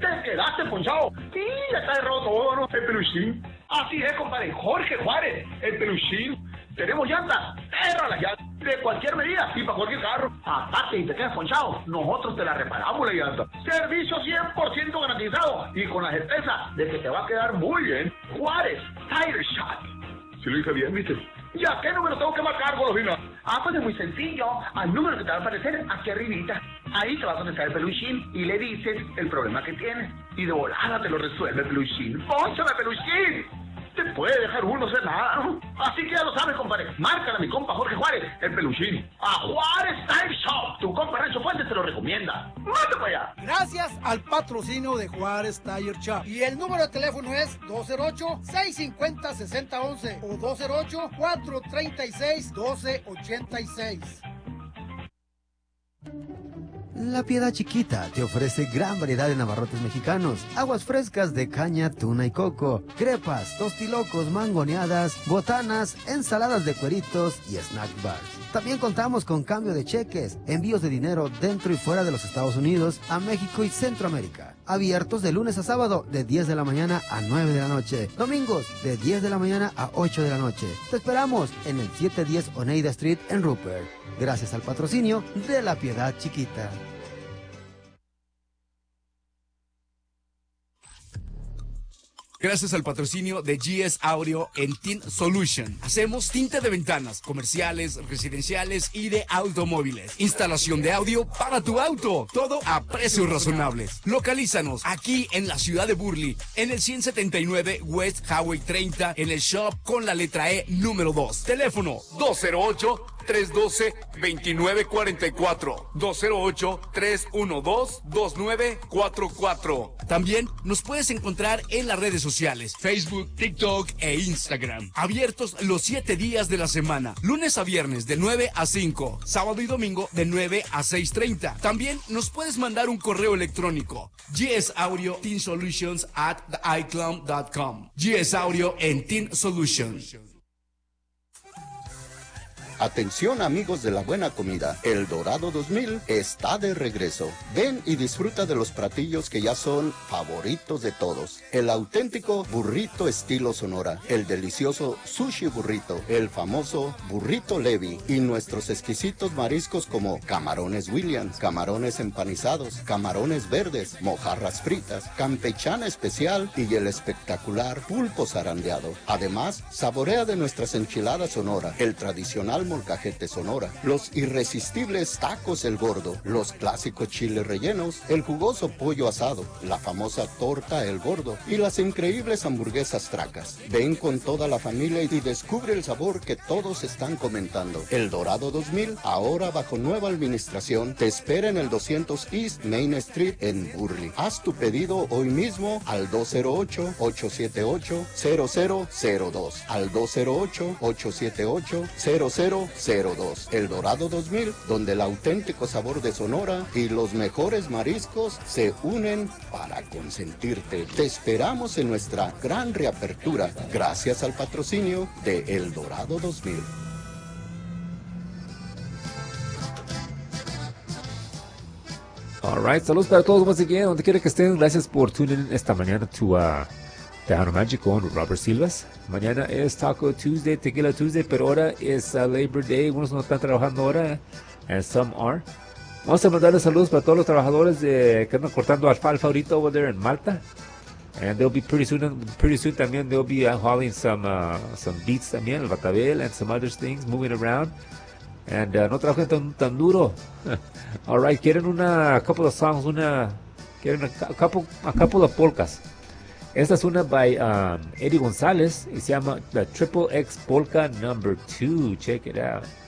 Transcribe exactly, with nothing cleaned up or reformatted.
te quedaste ponchado. Sí, ya está errado todo, ¿no? El peluchín. Así es, compadre. Jorge Juárez, el peluchín. Tenemos llantas, erra las llantas, de cualquier medida y para cualquier carro. Aparte, y te quedas ponchado, nosotros te la reparamos la llanta. Servicio cien por ciento garantizado y con la certeza de que te va a quedar muy bien. Juárez Tire Shop. Si lo dije bien, ¿viste? ¿Ya qué número tengo que marcar, Golosina? Ah, pues es muy sencillo. Al número que te va a aparecer aquí arribita. Ahí te va a contestar el peluchín y le dices el problema que tienes. Y de volada te lo resuelve el peluchín. ¡Pónchame, peluchín! Te puede dejar uno ser nada, ¿no? Así que ya lo sabes, compadre. Márcala a mi compa Jorge Juárez, el peluchín. A Juárez Tire Shop. Tu compa Rancho Fuentes te lo recomienda. ¡Mate para allá! Gracias al patrocinio de Juárez Tire Shop. Y el número de teléfono es dos cero ocho, seis cinco cero, seis cero uno uno o dos cero ocho, cuatro tres seis, uno dos ocho seis. La Piedad Chiquita te ofrece gran variedad de navarrotes mexicanos, aguas frescas de caña, tuna y coco, crepas, tostilocos, mangoneadas, botanas, ensaladas de cueritos y snack bars. También contamos con cambio de cheques, envíos de dinero dentro y fuera de los Estados Unidos, a México y Centroamérica. Abiertos de lunes a sábado de diez de la mañana a nueve de la noche. Domingos de diez de la mañana a ocho de la noche. Te esperamos en el setecientos diez Oneida Street en Rupert. Gracias al patrocinio de La Piedad Chiquita. Gracias al patrocinio de G S Audio en Tint Solution. Hacemos tinte de ventanas, comerciales, residenciales y de automóviles. Instalación de audio para tu auto. Todo a precios razonables. Localízanos aquí en la ciudad de Burley, en el ciento setenta y nueve West Highway treinta, en el shop con la letra E número dos. Teléfono dos cero ocho, tres uno dos, dos nueve cuatro cuatro. dos cero ocho, tres uno dos, dos nueve cuatro cuatro. También nos puedes encontrar en las redes sociales, Facebook, TikTok e Instagram. Abiertos los siete días de la semana, lunes a viernes de nueve a cinco, sábado y domingo de nueve a seis treinta. También nos puedes mandar un correo electrónico, G S Audio Teen Solutions at i cloud punto com. G S Audio en Teen Solutions. Atención amigos de la buena comida, El Dorado dos mil está de regreso. Ven y disfruta de los platillos que ya son favoritos de todos. El auténtico burrito estilo Sonora, el delicioso sushi burrito, el famoso burrito Levi y nuestros exquisitos mariscos como camarones Williams, camarones empanizados, camarones verdes, mojarras fritas, campechana especial y el espectacular pulpo zarandeado. Además, saborea de nuestras enchiladas Sonora, el tradicional molcajete Sonora, los irresistibles tacos El Gordo, los clásicos chiles rellenos, el jugoso pollo asado, la famosa torta El Gordo y las increíbles hamburguesas Tracas. Ven con toda la familia y descubre el sabor que todos están comentando. El Dorado dos mil, ahora bajo nueva administración, te espera en el doscientos East Main Street en Burley. Haz tu pedido hoy mismo al dos cero ocho, ocho siete ocho, cero cero cero dos, al dos cero ocho, ocho siete ocho, cero cero cero dos. El Dorado dos mil, donde el auténtico sabor de Sonora y los mejores mariscos se unen para consentirte. Te esperamos en nuestra gran reapertura, gracias al patrocinio de El Dorado dos mil. Alright, saludos para todos once again, donde quiera que estén. Gracias por tuning in esta mañana to uh, Tejano Magic con Robert Silvas. Mañana es Taco Tuesday, Tequila Tuesday, pero ahora es uh, Labor Day. Unos no están trabajando ahora, and some are. Vamos a mandarle saludos para todos los trabajadores de, que andan cortando alfalfa ahorita over there en Malta. And they'll be pretty soon, pretty soon también they'll be uh, hauling some, uh, some beets también, el batabel and some other things, moving around. And uh, no trabajen tan, tan duro. Alright, quieren una, a couple of songs, una, quieren a, a, couple, a couple of polkas. Esta es una by um, Eddie González y se llama The Triple X Polka Number two. Check it out.